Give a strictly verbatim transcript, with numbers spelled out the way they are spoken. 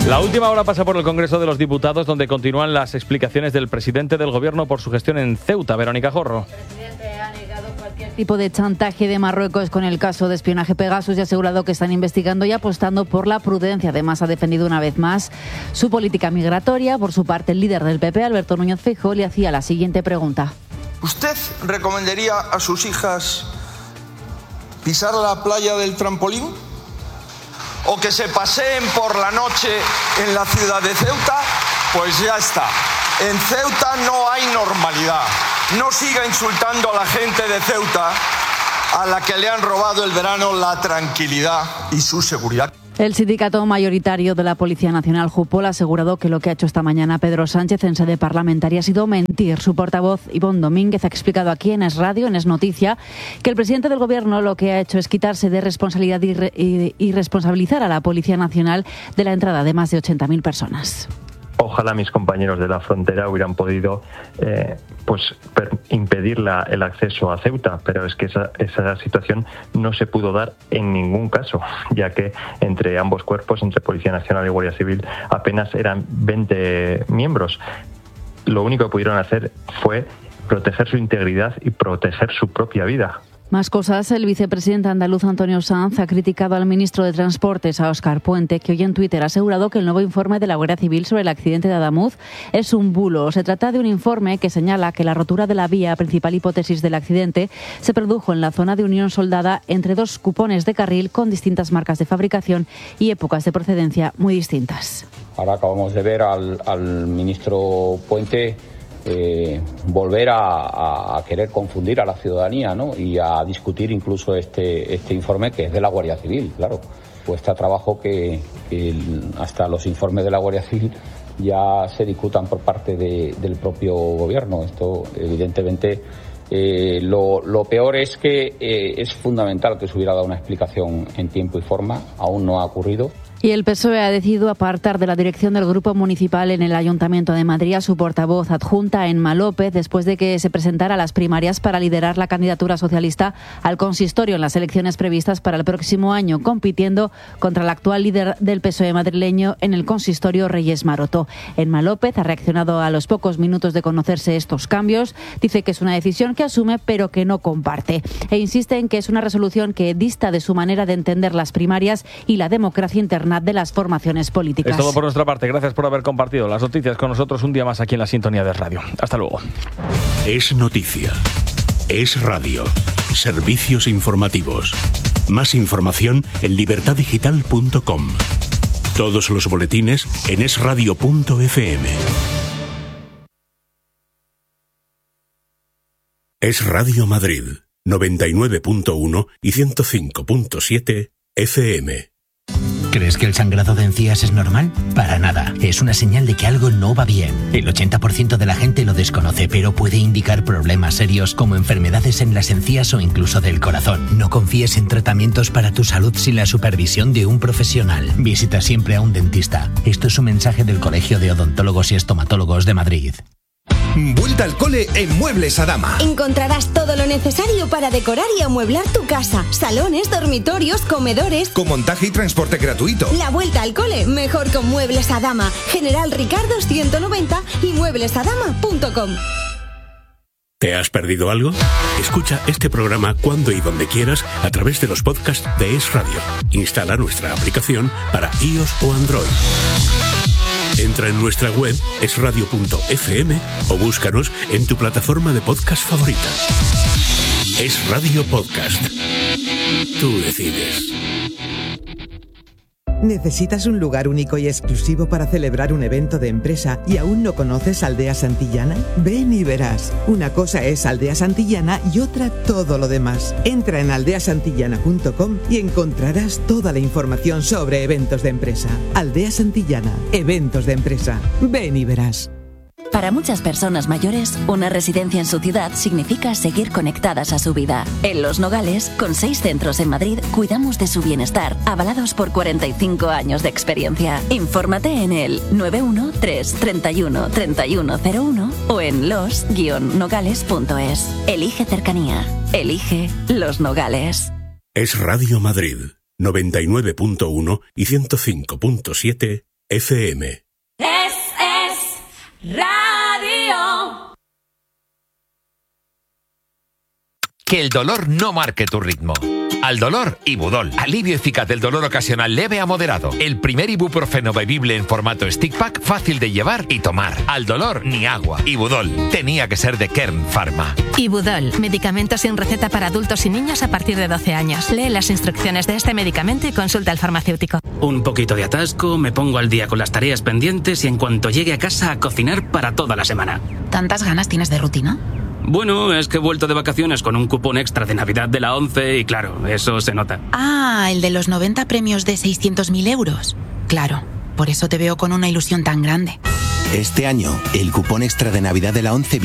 La última hora pasa por el Congreso de los Diputados, donde continúan las explicaciones del presidente del Gobierno por su gestión en Ceuta. Verónica Jorro. El presidente ha negado cualquier tipo de chantaje de Marruecos con el caso de espionaje Pegasus y ha asegurado que están investigando y apostando por la prudencia. Además, ha defendido una vez más su política migratoria. Por su parte, el líder del P P, Alberto Núñez Feijóo, le hacía la siguiente pregunta. ¿Usted recomendaría a sus hijas pisar la playa del trampolín? ¿O que se paseen por la noche en la ciudad de Ceuta? Pues ya está. En Ceuta no hay normalidad. No siga insultando a la gente de Ceuta, a la que le han robado el verano la tranquilidad y su seguridad. El sindicato mayoritario de la Policía Nacional, Jupol, ha asegurado que lo que ha hecho esta mañana Pedro Sánchez en sede parlamentaria ha sido mentir. Su portavoz, Ivonne Domínguez, ha explicado aquí en Es Radio, en Es Noticia, que el presidente del Gobierno lo que ha hecho es quitarse de responsabilidad y, re- y, y responsabilizar a la Policía Nacional de la entrada de más de ochenta mil personas. Ojalá mis compañeros de la frontera hubieran podido eh, pues per- impedir la, el acceso a Ceuta, pero es que esa, esa situación no se pudo dar en ningún caso, ya que entre ambos cuerpos, entre Policía Nacional y Guardia Civil, apenas eran veinte miembros. Lo único que pudieron hacer fue proteger su integridad y proteger su propia vida. Más cosas. El vicepresidente andaluz Antonio Sanz ha criticado al ministro de Transportes, a Óscar Puente, que hoy en Twitter ha asegurado que el nuevo informe de la Guardia Civil sobre el accidente de Adamuz es un bulo. Se trata de un informe que señala que la rotura de la vía, principal hipótesis del accidente, se produjo en la zona de unión soldada entre dos cupones de carril con distintas marcas de fabricación y épocas de procedencia muy distintas. Ahora acabamos de ver al, al ministro Puente Eh, volver a, a, a querer confundir a la ciudadanía, ¿no? Y a discutir incluso este, este informe que es de la Guardia Civil, claro. Cuesta trabajo que, que el, hasta los informes de la Guardia Civil ya se discutan por parte de, del propio gobierno. Esto, evidentemente, eh, lo, lo peor es que eh, es fundamental que se hubiera dado una explicación en tiempo y forma. Aún no ha ocurrido. Y el P S O E ha decidido apartar de la dirección del Grupo Municipal en el Ayuntamiento de Madrid a su portavoz adjunta, Emma López, después de que se presentara a las primarias para liderar la candidatura socialista al consistorio en las elecciones previstas para el próximo año, compitiendo contra el actual líder del P S O E madrileño en el consistorio, Reyes Maroto. Emma López ha reaccionado a los pocos minutos de conocerse estos cambios. Dice que es una decisión que asume pero que no comparte. E insiste en que es una resolución que dista de su manera de entender las primarias y la democracia interna de las formaciones políticas. Es todo por nuestra parte. Gracias por haber compartido las noticias con nosotros un día más aquí en la sintonía de radio. Hasta luego. Es noticia. Es radio. Servicios informativos. Más información en libertad digital punto com. Todos los boletines en es radio punto efe eme. Es Radio Madrid, noventa y nueve punto uno y ciento cinco punto siete efe eme. ¿Crees que el sangrado de encías es normal? Para nada. Es una señal de que algo no va bien. El ochenta por ciento de la gente lo desconoce, pero puede indicar problemas serios como enfermedades en las encías o incluso del corazón. No confíes en tratamientos para tu salud sin la supervisión de un profesional. Visita siempre a un dentista. Esto es un mensaje del Colegio de Odontólogos y Estomatólogos de Madrid. Vuelta al cole en Muebles Adama. Encontrarás todo lo necesario para decorar y amueblar tu casa. Salones, dormitorios, comedores. Con montaje y transporte gratuito. La vuelta al cole, mejor con Muebles Adama. General Ricardo ciento noventa y muebles adama punto com. ¿Te has perdido algo? Escucha este programa cuando y donde quieras a través de los podcasts de Es Radio. Instala nuestra aplicación para iOS o Android. Entra en nuestra web es radio punto efe eme o búscanos en tu plataforma de podcast favorita. Es Radio Podcast. Tú decides. ¿Necesitas un lugar único y exclusivo para celebrar un evento de empresa y aún no conoces Aldea Santillana? Ven y verás. Una cosa es Aldea Santillana y otra todo lo demás. Entra en aldea santillana punto com y encontrarás toda la información sobre eventos de empresa. Aldea Santillana, eventos de empresa. Ven y verás. Para muchas personas mayores, una residencia en su ciudad significa seguir conectadas a su vida. En Los Nogales, con seis centros en Madrid, cuidamos de su bienestar, avalados por cuarenta y cinco años de experiencia. Infórmate en el nueve uno tres, treinta y uno, treinta y uno cero uno o en los guion nogales punto es. Elige cercanía. Elige Los Nogales. Es Radio Madrid, noventa y nueve punto uno y ciento cinco punto siete F M. Es, es radio. Que el dolor no marque tu ritmo. Al dolor, Ibudol. Alivio eficaz del dolor ocasional leve a moderado. El primer ibuprofeno bebible en formato stick pack, fácil de llevar y tomar. Al dolor, ni agua. Ibudol. Tenía que ser de Kern Pharma. Ibudol. Medicamento sin receta para adultos y niños a partir de doce años. Lee las instrucciones de este medicamento y consulta al farmacéutico. Un poquito de atasco, me pongo al día con las tareas pendientes y en cuanto llegue a casa a cocinar para toda la semana. ¿Tantas ganas tienes de rutina? Bueno, es que he vuelto de vacaciones con un cupón extra de Navidad de la ONCE y claro, eso se nota. Ah, el de los noventa premios de seiscientos mil euros. Claro, por eso te veo con una ilusión tan grande. Este año, el cupón extra de Navidad de la ONCE